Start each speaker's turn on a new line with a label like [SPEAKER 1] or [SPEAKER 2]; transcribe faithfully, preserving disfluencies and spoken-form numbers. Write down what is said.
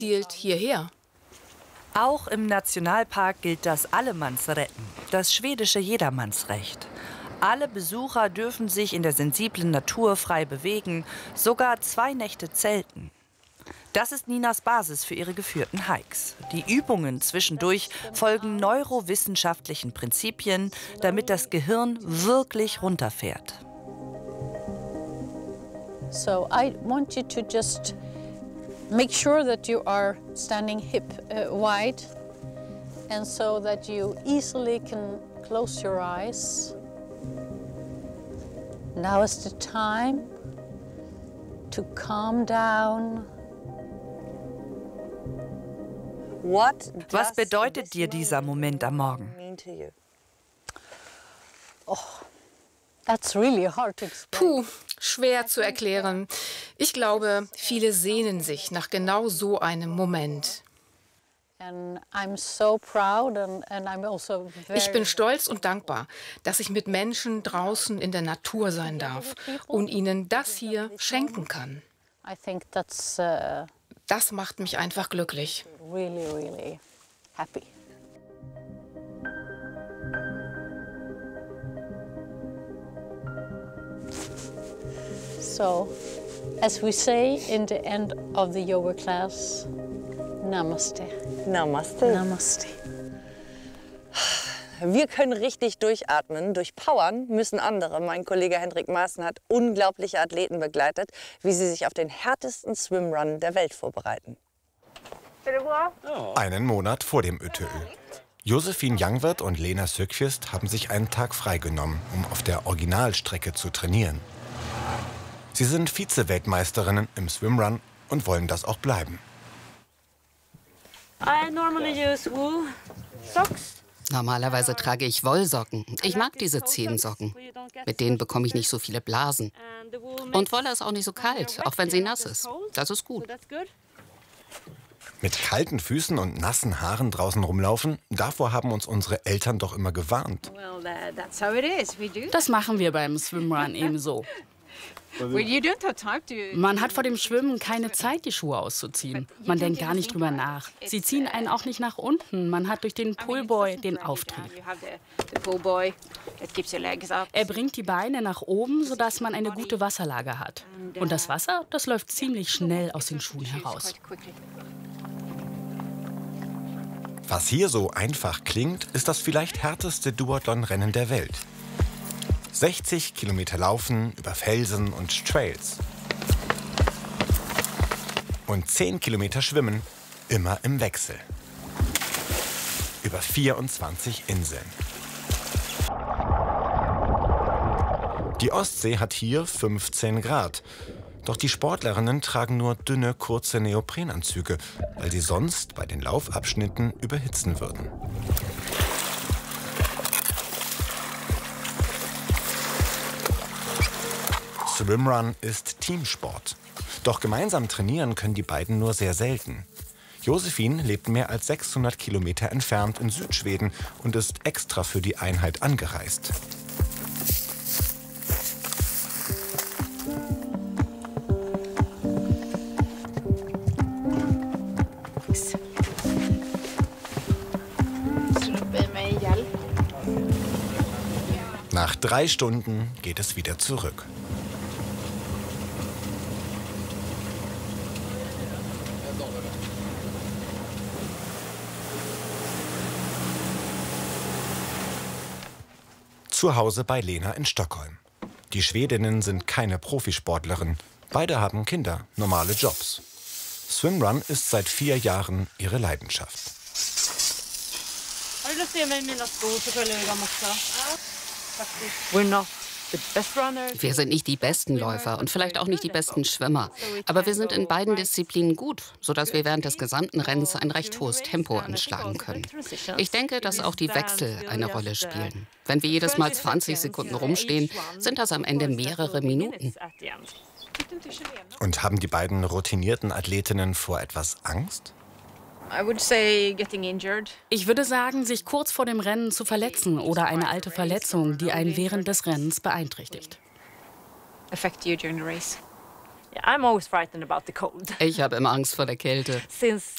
[SPEAKER 1] zielt hierher.
[SPEAKER 2] Auch im Nationalpark gilt das Allemannsretten, das schwedische Jedermannsrecht. Alle Besucher dürfen sich in der sensiblen Natur frei bewegen, sogar zwei Nächte zelten. Das ist Ninas Basis für ihre geführten Hikes. Die Übungen zwischendurch folgen neurowissenschaftlichen Prinzipien, damit das Gehirn wirklich runterfährt.
[SPEAKER 3] So I want you to just make sure that you are standing hip uh, wide, and so that you easily can close your eyes. Now is the time to calm down.
[SPEAKER 2] Was bedeutet dir dieser Moment am Morgen?
[SPEAKER 3] Oh, that's really hard to explain.
[SPEAKER 1] Puh, schwer zu erklären. Ich glaube, viele sehnen sich nach genau so einem Moment. Ich bin stolz und dankbar, dass ich mit Menschen draußen in der Natur sein darf und ihnen das hier schenken kann. Das macht mich einfach glücklich.
[SPEAKER 3] Really, really happy. So, as we say in the end of the yoga class, Namaste.
[SPEAKER 4] Namaste.
[SPEAKER 3] Namaste.
[SPEAKER 4] Wir können richtig durchatmen. Durchpowern müssen andere. Mein Kollege Hendrik Maaßen hat unglaubliche Athleten begleitet, wie sie sich auf den härtesten Swimrun der Welt vorbereiten.
[SPEAKER 5] Einen Monat vor dem Ötöl. Josephine Jangwirth und Lena Sökvist haben sich einen Tag freigenommen, um auf der Originalstrecke zu trainieren. Sie sind Vize-Weltmeisterinnen im Swimrun und wollen das auch bleiben.
[SPEAKER 6] I normally use wool socks.
[SPEAKER 7] Normalerweise trage ich Wollsocken. Ich mag diese Zehensocken. Mit denen bekomme ich nicht so viele Blasen. Und Wolle ist auch nicht so kalt, auch wenn sie nass ist. Das ist gut.
[SPEAKER 5] Mit kalten Füßen und nassen Haaren draußen rumlaufen, davor haben uns unsere Eltern doch immer gewarnt.
[SPEAKER 8] Das machen wir beim Swimrun ebenso. Man hat vor dem Schwimmen keine Zeit, die Schuhe auszuziehen. Man denkt gar nicht drüber nach. Sie ziehen einen auch nicht nach unten. Man hat durch den Pullboy den Auftrieb. Er bringt die Beine nach oben, sodass man eine gute Wasserlage hat. Und das Wasser, das läuft ziemlich schnell aus den Schuhen heraus.
[SPEAKER 5] Was hier so einfach klingt, ist das vielleicht härteste Duathlon-Rennen der Welt. sechzig Kilometer laufen über Felsen und Trails. Und zehn Kilometer schwimmen, immer im Wechsel. Über vierundzwanzig Inseln. Die Ostsee hat hier fünfzehn Grad. Doch die Sportlerinnen tragen nur dünne, kurze Neoprenanzüge, weil sie sonst bei den Laufabschnitten überhitzen würden. Swimrun ist Teamsport. Doch gemeinsam trainieren können die beiden nur sehr selten. Josephine lebt mehr als sechshundert Kilometer entfernt in Südschweden und ist extra für die Einheit angereist. Nach drei Stunden geht es wieder zurück. Zu Hause bei Lena in Stockholm. Die Schwedinnen sind keine Profisportlerinnen. Beide haben Kinder, normale Jobs. Swimrun ist seit vier Jahren ihre Leidenschaft.
[SPEAKER 7] Wir sind nicht die besten Läufer und vielleicht auch nicht die besten Schwimmer. Aber wir sind in beiden Disziplinen gut, sodass wir während des gesamten Rennens ein recht hohes Tempo anschlagen können. Ich denke, dass auch die Wechsel eine Rolle spielen. Wenn wir jedes Mal zwanzig Sekunden rumstehen, sind das am Ende mehrere Minuten.
[SPEAKER 5] Und haben die beiden routinierten Athletinnen vor etwas Angst?
[SPEAKER 8] Ich würde sagen, sich kurz vor dem Rennen zu verletzen oder eine alte Verletzung, die einen während des Rennens beeinträchtigt.
[SPEAKER 7] Ich habe immer Angst vor der Kälte.